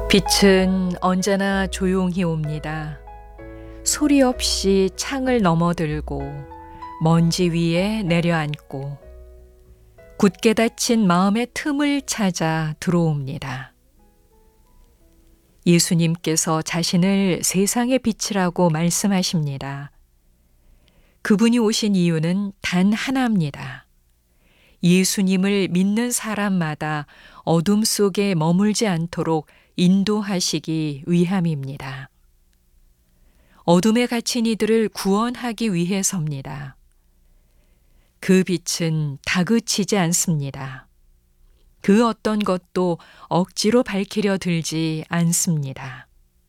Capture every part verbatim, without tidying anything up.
빛은 언제나 조용히 옵니다. 소리 없이 창을 넘어들고 먼지 위에 내려앉고 굳게 닫힌 마음의 틈을 찾아 들어옵니다. 예수님께서 자신을 세상의 빛이라고 말씀하십니다. 그분이 오신 이유는 단 하나입니다. 예수님을 믿는 사람마다 어둠 속에 머물지 않도록 인도하시기 위함입니다. 어둠에 갇힌 이들을 구원하기 위해서입니다. 그 빛은 다그치지 않습니다. 그 어떤 것도 억지로 밝히려 들지 않습니다.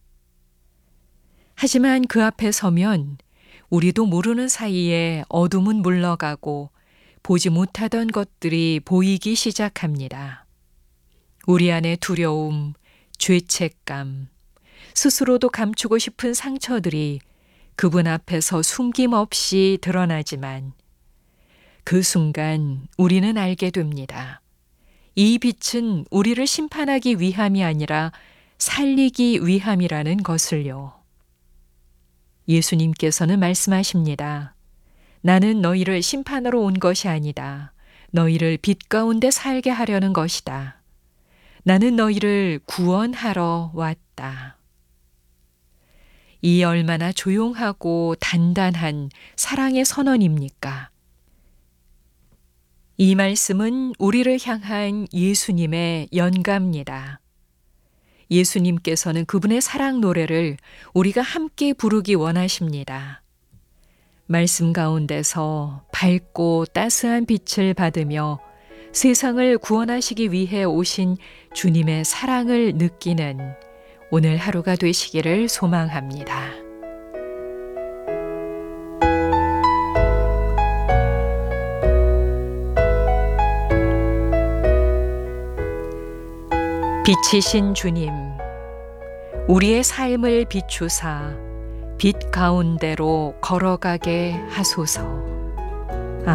하지만 그 앞에 서면 우리도 모르는 사이에 어둠은 물러가고 보지 못하던 것들이 보이기 시작합니다. 우리 안의 두려움, 죄책감, 스스로도 감추고 싶은 상처들이 그분 앞에서 숨김없이 드러나지만 그 순간 우리는 알게 됩니다. 이 빛은 우리를 심판하기 위함이 아니라 살리기 위함이라는 것을요. 예수님께서는 말씀하십니다. 나는 너희를 심판하러 온 것이 아니다. 너희를 빛 가운데 살게 하려는 것이다. 나는 너희를 구원하러 왔다. 이 얼마나 조용하고 단단한 사랑의 선언입니까? 이 말씀은 우리를 향한 예수님의 연가입니다. 예수님께서는 그분의 사랑 노래를 우리가 함께 부르기 원하십니다. 말씀 가운데서 밝고 따스한 빛을 받으며 세상을 구원하시기 위해 오신 주님의 사랑을 느끼는 오늘 하루가 되시기를 소망합니다. 빛이신 주님, 우리의 삶을 비추사 빛 가운데로 걸어가게 하소서.